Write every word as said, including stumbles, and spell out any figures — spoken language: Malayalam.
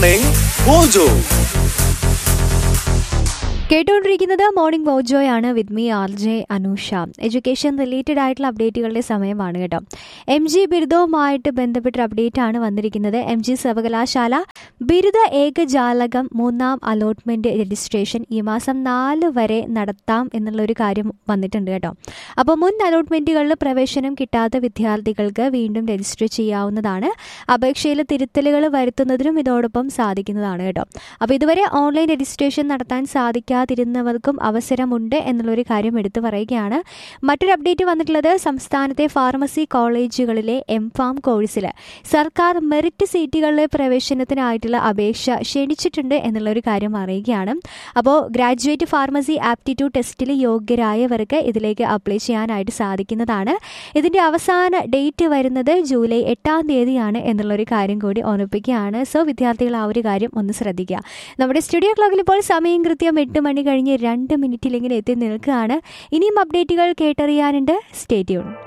Morning mojo. കേട്ടുകൊണ്ടിരിക്കുന്നത് morning മോജോയാണ് with me R J Anusha. Education related ആയിട്ടുള്ള അപ്ഡേറ്റുകളുടെ സമയമാണ് കേട്ടോ. എം ജി ബിരുദവുമായിട്ട് ബന്ധപ്പെട്ടൊരു അപ്ഡേറ്റ് ആണ് വന്നിരിക്കുന്നത്. എം ജി സർവകലാശാല ബിരുദ ഏകജാലകം മൂന്നാം അലോട്ട്മെന്റ് രജിസ്ട്രേഷൻ ഈ മാസം നാല് വരെ നടത്താം എന്നുള്ളൊരു കാര്യം വന്നിട്ടുണ്ട് കേട്ടോ. അപ്പോൾ മുൻ അലോട്ട്മെന്റുകളിൽ പ്രവേശനം കിട്ടാത്ത വിദ്യാർത്ഥികൾക്ക് വീണ്ടും രജിസ്റ്റർ ചെയ്യാവുന്നതാണ്. അപേക്ഷയിൽ തിരുത്തലുകൾ വരുത്തുന്നതിനും ഇതോടൊപ്പം സാധിക്കുന്നതാണ് കേട്ടോ. അപ്പോൾ ഇതുവരെ ഓൺലൈൻ രജിസ്ട്രേഷൻ നടത്താൻ സാധിക്കാതെ ിരുന്നവർക്കും അവസരമുണ്ട് എന്നുള്ളൊരു കാര്യം എടുത്തു പറയുകയാണ്. മറ്റൊരു അപ്ഡേറ്റ് വന്നിട്ടുള്ളത് സംസ്ഥാനത്തെ ഫാർമസി കോളേജുകളിലെ എം ഫാം കോഴ്സിൽ സർക്കാർ മെറിറ്റ് സീറ്റുകളിലെ പ്രവേശനത്തിനായിട്ടുള്ള അപേക്ഷ ക്ഷണിച്ചിട്ടുണ്ട് എന്നുള്ളൊരു കാര്യം അറിയുകയാണ്. അപ്പോൾ ഗ്രാജുവേറ്റ് ഫാർമസി ആപ്റ്റിറ്റ്യൂഡ് ടെസ്റ്റിൽ യോഗ്യരായവർക്ക് ഇതിലേക്ക് അപ്ലൈ ചെയ്യാനായിട്ട് സാധിക്കുന്നതാണ്. ഇതിൻ്റെ അവസാന ഡേറ്റ് വരുന്നത് ജൂലൈ എട്ടാം തീയതിയാണ് എന്നുള്ളൊരു കാര്യം കൂടി ഓർമ്മിപ്പിക്കുകയാണ്. സോ വിദ്യാർത്ഥികൾ ആ ഒരു കാര്യം ഒന്ന് ശ്രദ്ധിക്കുക. നമ്മുടെ സ്റ്റുഡിയോ ക്ലോക്കിൽ ഇപ്പോൾ സമയം കൃത്യം എട്ട് മണി കഴിഞ്ഞ് രണ്ട് മിനിറ്റിൽ ഇങ്ങനെ എത്തി നിൽക്കുകയാണ്. ഇനിയും അപ്ഡേറ്റുകൾ കേട്ടറിയാനുണ്ട്. Stay tune.